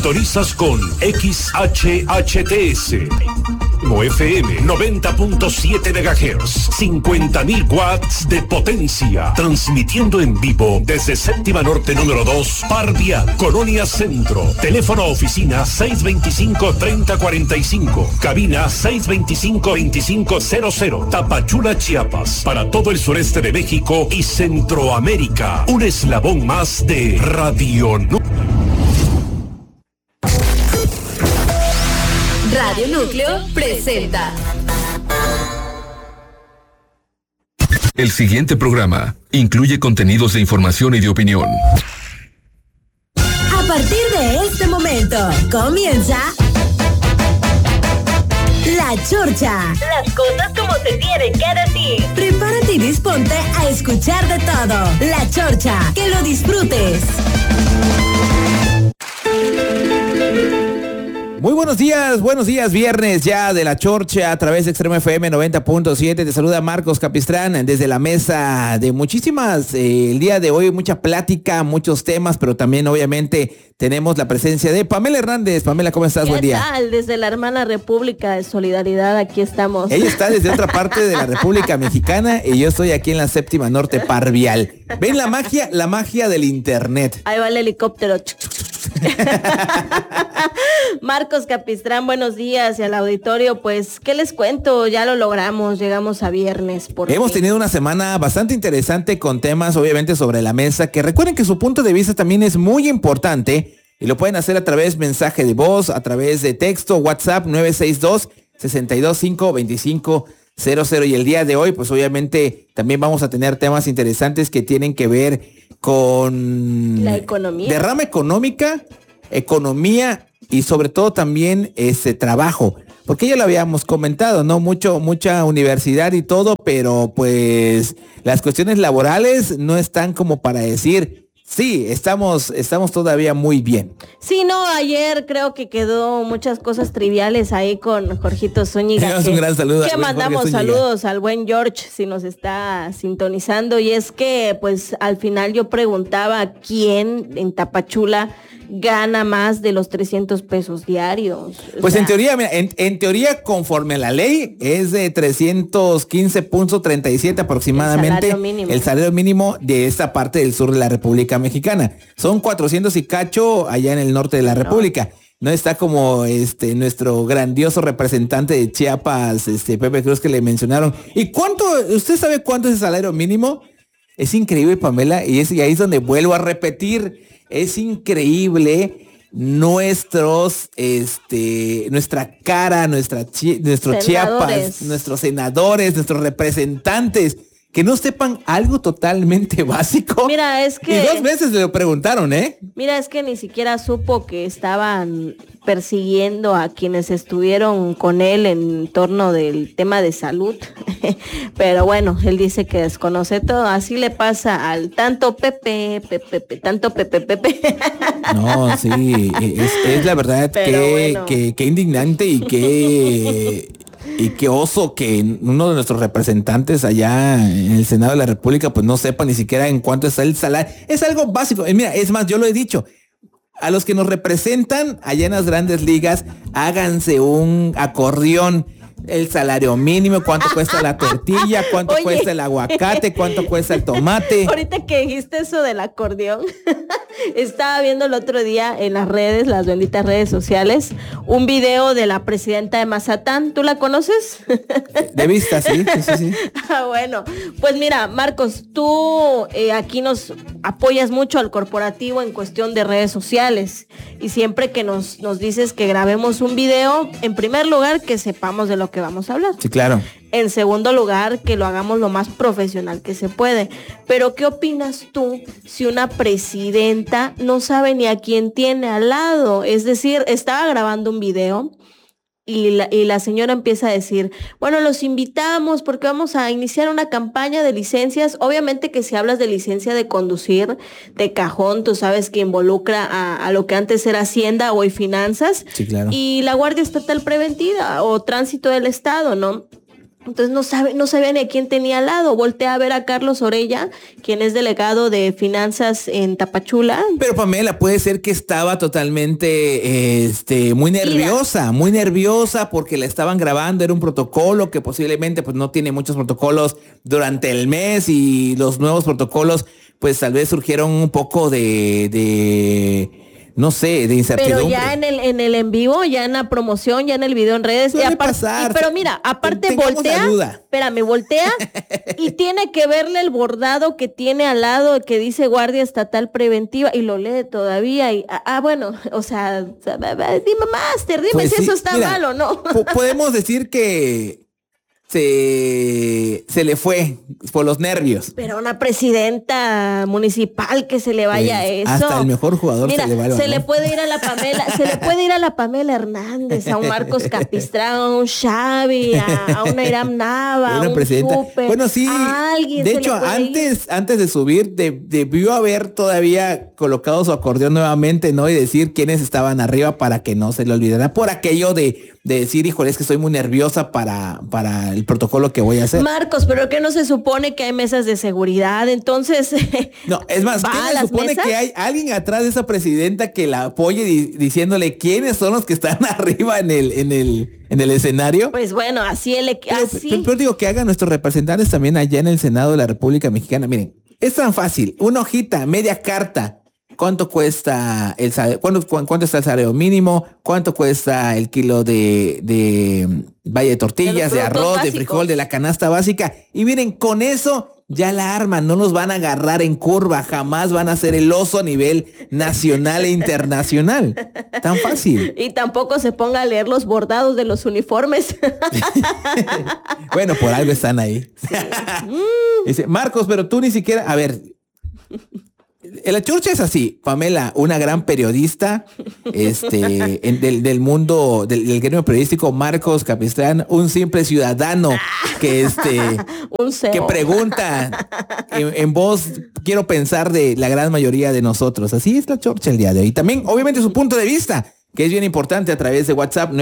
Sintonizas con XHHTS. FM 90.7 MHz, 50.000 watts de potencia, transmitiendo en vivo desde Séptima Norte número 2, Parvia, Colonia Centro. Teléfono oficina 625-3045, cabina 625-2500, Tapachula, Chiapas, para todo el sureste de México y Centroamérica. Un eslabón más de Radio Radio Núcleo presenta. El siguiente programa incluye contenidos de información y de opinión. A partir de este momento, comienza La Chorcha. Las cosas como se tienen que decir. Prepárate y disponte a escuchar de todo. La Chorcha, que lo disfrutes. Muy buenos días, viernes ya de La Chorcha a través de Extremo FM 90.7. Te saluda Marcos Capistrán desde la mesa de muchísimas, el día de hoy mucha plática, muchos temas, pero también obviamente tenemos la presencia de Pamela Hernández. Pamela, ¿cómo estás? Buen día. ¿Qué tal? Desde la hermana República de Solidaridad, aquí estamos. Ella está desde otra parte de la República Mexicana y yo estoy aquí en la Séptima Norte Parvial. ¿Ven la magia del internet? Ahí va el helicóptero. Marcos Capistrán, buenos días, y al auditorio, pues, ¿qué les cuento? Ya lo logramos, llegamos a viernes. Hemos tenido una semana bastante interesante con temas, obviamente, sobre la mesa, que recuerden que su punto de vista también es muy importante y lo pueden hacer a través de mensaje de voz, a través de texto, WhatsApp 962-625-2500. Y el día de hoy, pues, obviamente, también vamos a tener temas interesantes que tienen que ver con la economía, derrama económica, economía y sobre todo también ese trabajo, porque ya lo habíamos comentado, ¿no? Mucha universidad y todo, pero pues las cuestiones laborales no están como para decir, sí, estamos todavía muy bien. Sí, no, ayer creo que quedó muchas cosas triviales ahí con Jorgito Zúñiga. Un gran saludo. Que mandamos saludos al buen George, si nos está sintonizando. Y es que, pues, al final yo preguntaba quién en Tapachula gana más de los 300 pesos diarios. Pues en teoría, mira, en teoría, conforme a la ley, es de 315.37 aproximadamente el salario mínimo de esta parte del sur de la República Mexicana. Son 400 y cacho allá en el norte de la República. No está como nuestro grandioso representante de Chiapas, Pepe Cruz, que le mencionaron. ¿Y cuánto? ¿Usted sabe cuánto es el salario mínimo? Es increíble, Pamela, y ahí es donde vuelvo a repetir. Es increíble nuestra cara, nuestros Chiapas, nuestros senadores, nuestros representantes, que no sepan algo totalmente básico. Mira, es que... Y 2 veces le lo preguntaron, ¿eh? Mira, es que ni siquiera supo que estaban persiguiendo a quienes estuvieron con él en torno del tema de salud. Pero bueno, él dice que desconoce todo. Así le pasa al tanto Pepe. No, sí, es la verdad que indignante y qué oso que uno de nuestros representantes allá en el Senado de la República pues no sepa ni siquiera en cuánto está el salario. Es algo básico. Mira, es más, yo lo he dicho. A los que nos representan allá en las grandes ligas, háganse un acordeón. El salario mínimo, cuánto cuesta la tortilla, cuánto cuesta el aguacate, cuánto cuesta el tomate. Ahorita que dijiste eso del acordeón, estaba viendo el otro día en las redes, las benditas redes sociales, un video de la presidenta de Mazatán. ¿Tú la conoces? De vista, sí. Bueno, pues mira, Marcos, tú aquí nos apoyas mucho al corporativo en cuestión de redes sociales y siempre que nos dices que grabemos un video, en primer lugar que sepamos de lo que vamos a hablar. Sí, claro. En segundo lugar, que lo hagamos lo más profesional que se puede. Pero ¿qué opinas tú si una presidenta no sabe ni a quién tiene al lado? Es decir, estaba grabando un video y la señora empieza a decir, bueno, los invitamos porque vamos a iniciar una campaña de licencias. Obviamente que si hablas de licencia de conducir de cajón, tú sabes que involucra a lo que antes era Hacienda, hoy Finanzas. Sí, claro. Y la Guardia Estatal Preventiva o Tránsito del Estado, ¿no? Entonces no sabía ni a quién tenía al lado. Volteé a ver a Carlos Orella, quien es delegado de finanzas en Tapachula. Pero Pamela, puede ser que estaba totalmente muy nerviosa porque la estaban grabando, era un protocolo que posiblemente pues no tiene muchos protocolos durante el mes, y los nuevos protocolos pues tal vez surgieron un poco de no sé, de incertidumbre. Pero ya en el en vivo, ya en la promoción, ya en el video en redes. Pero mira, aparte voltea y tiene que verle el bordado que tiene al lado que dice Guardia Estatal Preventiva, y lo lee todavía. Y bueno, o sea, dime Master, dime pues si sí, eso está mal o no. Podemos decir que se le fue por los nervios. Pero una presidenta municipal que se le vaya pues, eso. Hasta el mejor jugador mira, se le va a se le puede ir a la Pamela, Hernández, a un Marcos Capistrán, a un Xavi, a una Iram Nava, a un Super. Bueno, sí. De hecho, antes de subir, debió haber todavía colocado su acordeón nuevamente, ¿no? Y decir quiénes estaban arriba para que no se le olvidara por aquello de decir, híjole, es que estoy muy nerviosa para el protocolo que voy a hacer. Marcos, pero que no se supone que hay mesas de seguridad, entonces... No, es más, ¿qué se supone que hay alguien atrás de esa presidenta que la apoye diciéndole quiénes son los que están arriba en el escenario? Pues bueno, pero digo que hagan nuestros representantes también allá en el Senado de la República Mexicana. Miren, es tan fácil, una hojita, media carta. ¿Cuánto cuesta cuánto está el salario mínimo? ¿Cuánto cuesta el kilo de vaya de tortillas, de arroz, básicos, de frijol, de la canasta básica? Y miren, con eso ya la arman, no nos van a agarrar en curva, jamás van a ser el oso a nivel nacional e internacional. Tan fácil. Y tampoco se ponga a leer los bordados de los uniformes. Bueno, por algo están ahí. Sí. Dice, Marcos, pero tú ni siquiera, a ver... La Churcha es así, Pamela, una gran periodista del mundo del gremio periodístico. Marcos Capistrán, un simple ciudadano que que pregunta en voz, quiero pensar, de la gran mayoría de nosotros. Así es la Churcha el día de hoy. También, obviamente, su punto de vista, que es bien importante, a través de WhatsApp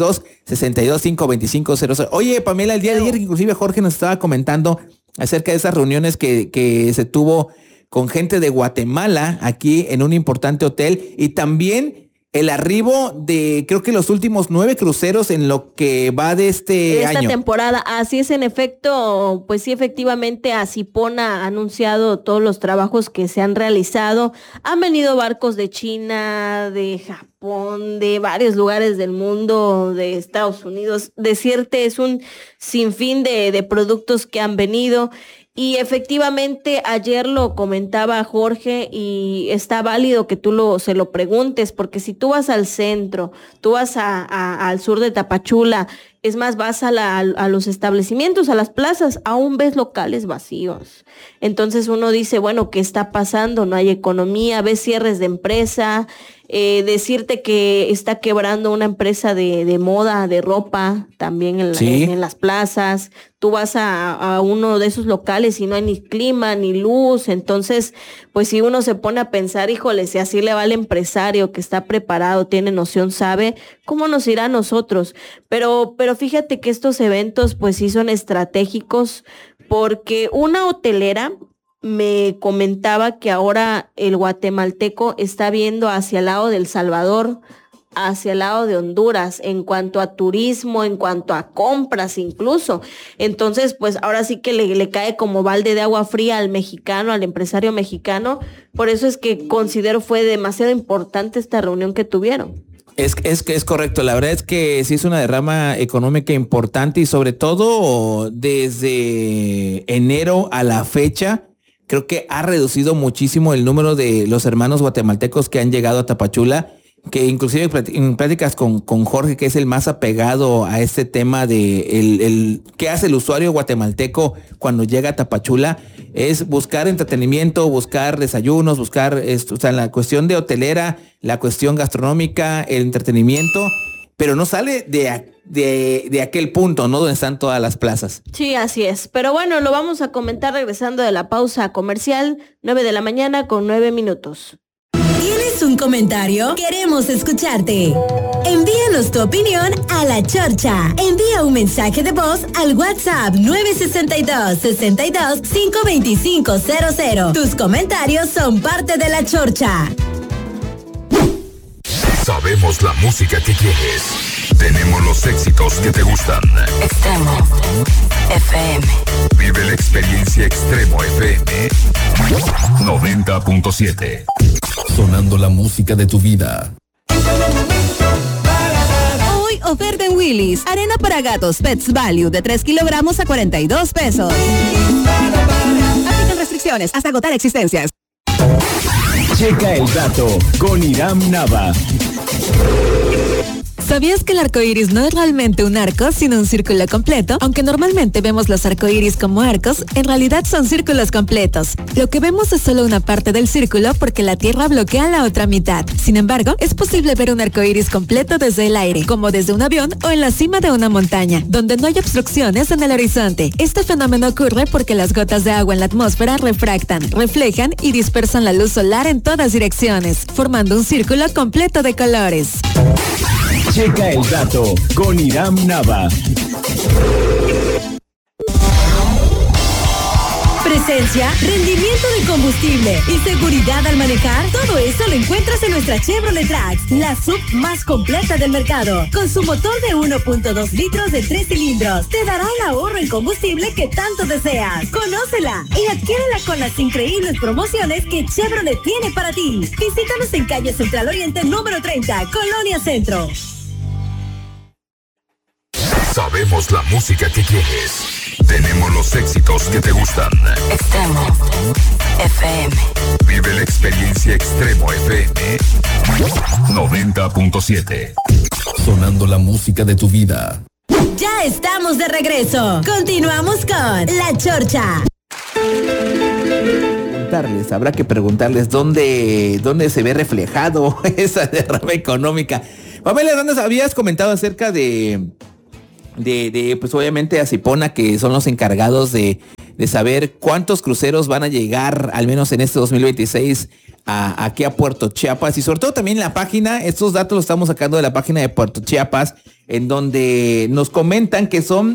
962-625-2500. Oye, Pamela, el día de ayer inclusive Jorge nos estaba comentando acerca de esas reuniones que se tuvo con gente de Guatemala aquí en un importante hotel, y también el arribo de, creo que los últimos 9 cruceros en lo que va de esta año. Temporada, así es, en efecto, pues sí, efectivamente, Asipón ha anunciado todos los trabajos que se han realizado. Han venido barcos de China, de Japón, de varios lugares del mundo, de Estados Unidos. Decirte, es un sinfín de productos que han venido. Y efectivamente ayer lo comentaba Jorge, y está válido que tú se lo preguntes, porque si tú vas al centro, tú vas al sur de Tapachula, es más, vas a los establecimientos, a las plazas, aún ves locales vacíos. Entonces uno dice, bueno, ¿qué está pasando? No hay economía, ves cierres de empresa. Decirte que está quebrando una empresa de moda, de ropa, también en las plazas. Tú vas a uno de esos locales y no hay ni clima ni luz. Entonces, pues si uno se pone a pensar, híjole, si así le va al empresario que está preparado, tiene noción, sabe cómo nos irá a nosotros. Pero fíjate que estos eventos pues sí son estratégicos, porque una hotelera me comentaba que ahora el guatemalteco está viendo hacia el lado del Salvador, hacia el lado de Honduras, en cuanto a turismo, en cuanto a compras incluso. Entonces, pues ahora sí que le cae como balde de agua fría al mexicano, al empresario mexicano. Por eso es que considero fue demasiado importante esta reunión que tuvieron. Es correcto, la verdad es que sí es una derrama económica importante, y sobre todo desde enero a la fecha, creo que ha reducido muchísimo el número de los hermanos guatemaltecos que han llegado a Tapachula, que inclusive en pláticas con Jorge, que es el más apegado a este tema de qué hace el usuario guatemalteco cuando llega a Tapachula, es buscar entretenimiento, buscar desayunos, buscar la cuestión de hotelera, la cuestión gastronómica, el entretenimiento, pero no sale de aquel punto, ¿no? Donde están todas las plazas. Sí, así es. Pero bueno, lo vamos a comentar regresando de la pausa comercial, 9 de la mañana con 9 minutos. ¿Tienes un comentario? Queremos escucharte. Envíanos tu opinión a La Chorcha. Envía un mensaje de voz al WhatsApp 962-62-52500. Tus comentarios son parte de La Chorcha. Sabemos la música que quieres. Tenemos los éxitos que te gustan. Extremo FM. Vive la experiencia Extremo FM 90.7. Sonando la música de tu vida. Hoy oferta en Willy's. Arena para gatos Pets Value de 3 kilogramos a 42 pesos. Aplican restricciones hasta agotar existencias. Checa el dato con Iram Nava. ¿Sabías que el arco iris no es realmente un arco, sino un círculo completo? Aunque normalmente vemos los arcoíris como arcos, en realidad son círculos completos. Lo que vemos es solo una parte del círculo porque la Tierra bloquea la otra mitad. Sin embargo, es posible ver un arcoíris completo desde el aire, como desde un avión o en la cima de una montaña, donde no hay obstrucciones en el horizonte. Este fenómeno ocurre porque las gotas de agua en la atmósfera refractan, reflejan y dispersan la luz solar en todas direcciones, formando un círculo completo de colores. Checa el dato con Iram Nava. Presencia, rendimiento de combustible y seguridad al manejar, todo eso lo encuentras en nuestra Chevrolet Trax, la sub más completa del mercado. Con su motor de 1.2 litros de 3 cilindros, te dará el ahorro en combustible que tanto deseas. Conócela y adquiérela con las increíbles promociones que Chevrolet tiene para ti. Visítanos en calle Central Oriente número 30, Colonia Centro. Sabemos la música que quieres. Tenemos los éxitos que te gustan. Extremo FM. Vive la experiencia Extremo FM 90.7. Sonando la música de tu vida. Ya estamos de regreso. Continuamos con La Chorcha. Habrá que preguntarles dónde se ve reflejado esa derrama económica. Pamela Hernández, habías comentado acerca de pues obviamente a Cipona, que son los encargados de saber cuántos cruceros van a llegar, al menos en este 2026, aquí a Puerto Chiapas, y sobre todo también la página. Estos datos los estamos sacando de la página de Puerto Chiapas, en donde nos comentan que son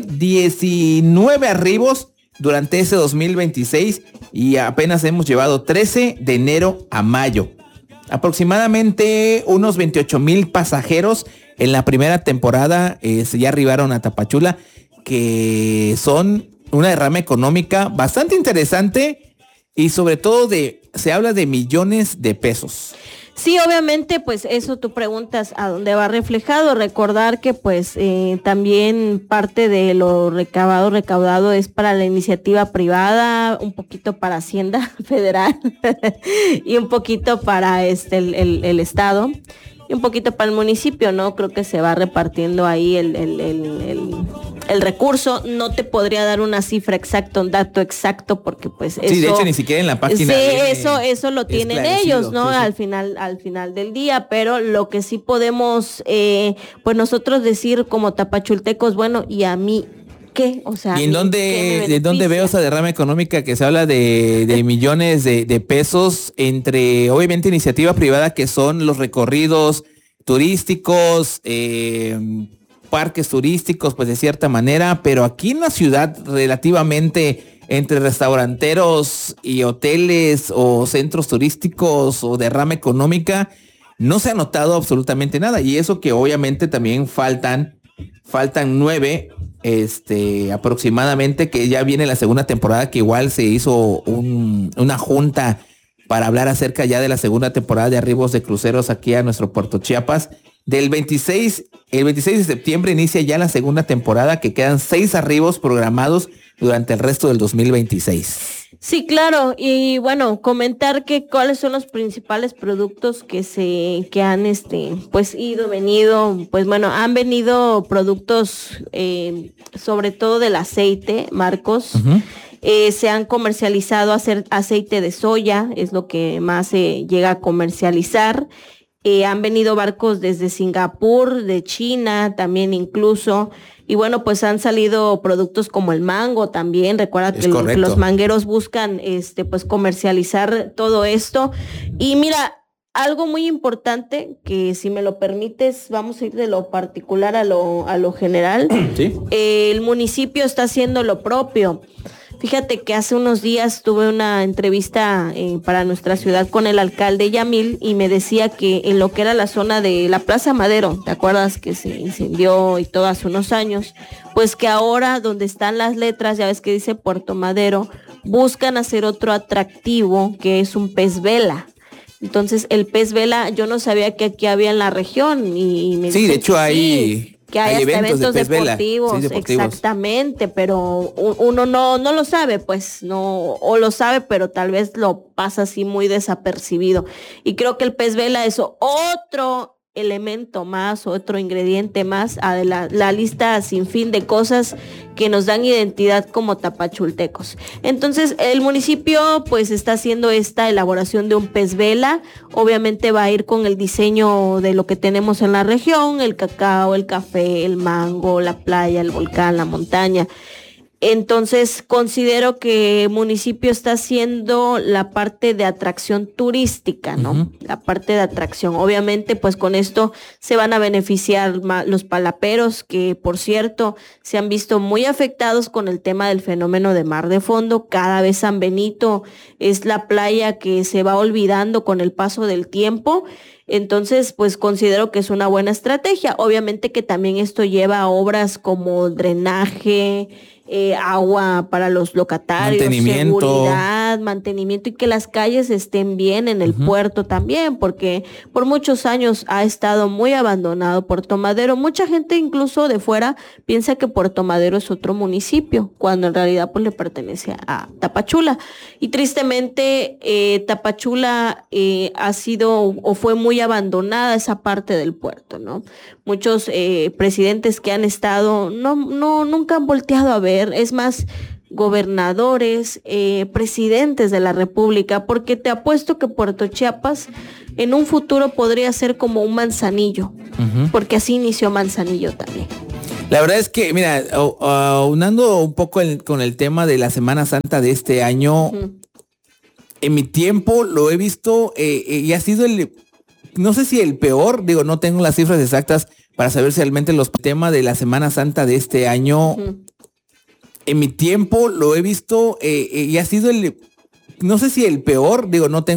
19 arribos durante ese 2026 y apenas hemos llevado 13 de enero a mayo. Aproximadamente unos 28,000 pasajeros en la primera temporada ya arribaron a Tapachula, que son una derrama económica bastante interesante y sobre todo se habla de millones de pesos. Sí, obviamente, pues eso tú preguntas a dónde va reflejado. Recordar que pues también parte de lo recaudado es para la iniciativa privada, un poquito para Hacienda Federal y un poquito para el Estado y un poquito para el municipio, ¿no? Creo que se va repartiendo ahí el recurso. No te podría dar una cifra exacta, un dato exacto, porque pues eso... Sí, de hecho ni siquiera en la página... Sí, eso lo tienen ellos, ¿no? Sí, sí. Al final del día, pero lo que sí podemos, pues nosotros decir como tapachultecos, bueno, ¿y a mí qué? O sea, ¿y en dónde veo esa derrama económica que se habla de millones de pesos entre, obviamente, iniciativa privada, que son los recorridos turísticos, parques turísticos, pues de cierta manera, pero aquí en la ciudad relativamente entre restauranteros y hoteles o centros turísticos o derrama económica, no se ha notado absolutamente nada, y eso que obviamente también faltan 9 aproximadamente, que ya viene la segunda temporada, que igual se hizo una junta para hablar acerca ya de la segunda temporada de arribos de cruceros aquí a nuestro Puerto Chiapas. El 26 de septiembre inicia ya la segunda temporada, que quedan 6 arribos programados durante el resto del 2026. Sí, claro, y bueno, comentar que cuáles son los principales productos que han pues venido, pues bueno, han venido productos sobre todo del aceite, Marcos. Uh-huh. Se han comercializado aceite de soya, es lo que más se llega a comercializar. Han venido barcos desde Singapur, de China también incluso, y bueno, pues han salido productos como el mango también. Recuerda que los mangueros buscan pues comercializar todo esto. Y mira, algo muy importante, que si me lo permites, vamos a ir de lo particular a lo general. ¿Sí? El municipio está haciendo lo propio. Fíjate que hace unos días tuve una entrevista para nuestra ciudad con el alcalde Yamil y me decía que en lo que era la zona de la Plaza Madero, ¿te acuerdas que se incendió y todo hace unos años? Pues que ahora donde están las letras, ya ves que dice Puerto Madero, buscan hacer otro atractivo que es un pez vela. Entonces el pez vela, yo no sabía que aquí había en la región y me sí, de hecho hay hasta eventos de deportivos, sí, deportivos, exactamente, pero uno no lo sabe, pues no, o lo sabe, pero tal vez lo pasa así muy desapercibido. Y creo que el pez vela es otro elemento más, otro ingrediente más a la lista sin fin de cosas que nos dan identidad como tapachultecos. Entonces el municipio pues está haciendo esta elaboración de un pez vela, obviamente va a ir con el diseño de lo que tenemos en la región, el cacao, el café, el mango, la playa, el volcán, la montaña. Entonces considero que el municipio está haciendo la parte de atracción turística, ¿no? Uh-huh. La parte de atracción. Obviamente, pues con esto se van a beneficiar los palaperos, que por cierto se han visto muy afectados con el tema del fenómeno de mar de fondo. Cada vez San Benito es la playa que se va olvidando con el paso del tiempo. Entonces, pues considero que es una buena estrategia. Obviamente que también esto lleva a obras como drenaje, agua para los locatarios, seguridad, mantenimiento y que las calles estén bien en el puerto también, porque por muchos años ha estado muy abandonado Puerto Madero. Mucha gente incluso de fuera piensa que Puerto Madero es otro municipio, cuando en realidad pues le pertenece a Tapachula. Y tristemente Tapachula ha sido o fue muy abandonada esa parte del puerto, ¿no? Muchos presidentes que han estado nunca han volteado a ver. Es más, gobernadores, presidentes de la República, porque te apuesto que Puerto Chiapas en un futuro podría ser como un Manzanillo, porque así inició Manzanillo también. La verdad es que, mira, aunando un poco con el tema de la Semana Santa de este año, en mi tiempo lo he visto y ha sido no sé si el peor, digo, no tengo las cifras exactas para saber si realmente los temas de la Semana Santa de este año... En mi tiempo lo he visto y ha sido no sé si el peor, digo, no tengo